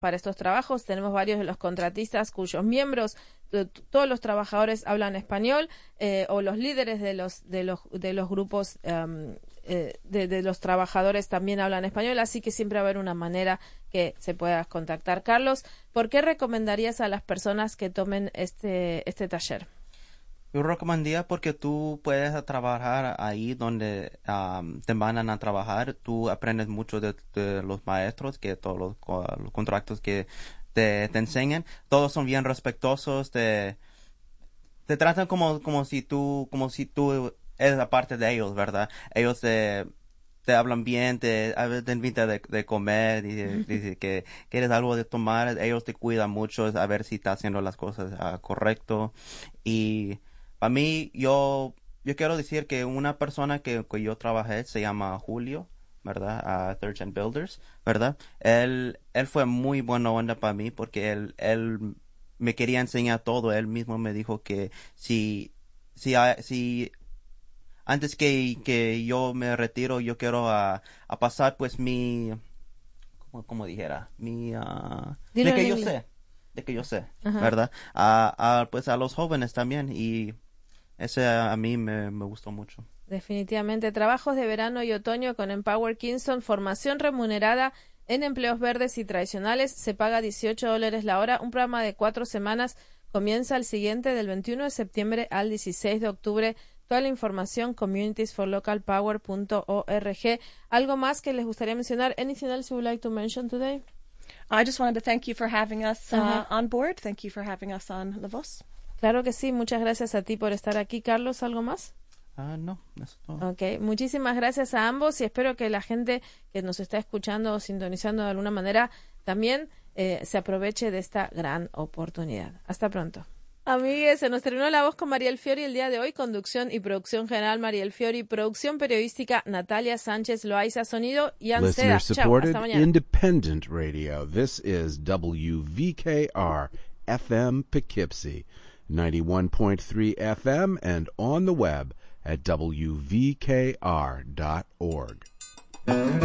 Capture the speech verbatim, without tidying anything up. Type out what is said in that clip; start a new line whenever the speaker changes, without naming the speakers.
para estos trabajos. Tenemos varios de los contratistas cuyos miembros, t- todos los trabajadores hablan español, eh, o los líderes de los de los de los grupos um, eh, de, de los trabajadores también hablan español, así que siempre va a haber una manera que se pueda contactar. Carlos, ¿por qué recomendarías a las personas que tomen este este taller?
Yo recomendaría porque tú puedes trabajar ahí donde um, te mandan a trabajar. Tú aprendes mucho de, de los maestros, que todos los, los contratos que te, te enseñan. Todos son bien respetuosos. Te, te tratan como, como si tú, como si tú eres la parte de ellos, ¿verdad? Ellos te, te hablan bien, te, a veces te invitan de, de comer, dice, dice que quieres algo de tomar. Ellos te cuidan mucho, a ver si estás haciendo las cosas uh, correcto. Y para mí, yo, yo quiero decir que una persona que, que yo trabajé se llama Julio, ¿verdad? A Third Gen Builders, ¿verdad? Él, él fue muy buena onda para mí porque él, él me quería enseñar todo. Él mismo me dijo que si, si, si antes que, que yo me retiro, yo quiero a, a pasar pues mi, como, como dijera, mi, uh, de que yo sé, de que yo sé, uh-huh. ¿verdad? A, a, pues a los jóvenes también, y ese a mí me, me gustó mucho.
Definitivamente. Trabajos de verano y otoño con Empower Kingston. Formación remunerada en empleos verdes y tradicionales. Se paga dieciocho dólares la hora. Un programa de cuatro semanas. Comienza el siguiente del veintiuno de septiembre al dieciséis de octubre. Toda la información, communities for local power punto org. ¿Algo más que les gustaría mencionar? Anything else you would like to mention today?
I just wanted to thank you for having us uh, on board. Thank you for having us on La Voz.
Claro que sí, muchas gracias a ti por estar aquí. Carlos, ¿algo más?
Ah, uh, no, eso es todo.
Ok, muchísimas gracias a ambos y espero que la gente que nos está escuchando o sintonizando de alguna manera también eh, se aproveche de esta gran oportunidad. Hasta pronto. Amigues, se nos terminó La Voz con Mariel Fiori el día de hoy. Conducción y producción general Mariel Fiori. Producción periodística Natalia Sánchez Loaiza. Sonido Ian Seda. Chao, hasta mañana.
Independent radio. This is W V K R F M Poughkeepsie, ninety-one point three F M and on the web at W V K R dot org.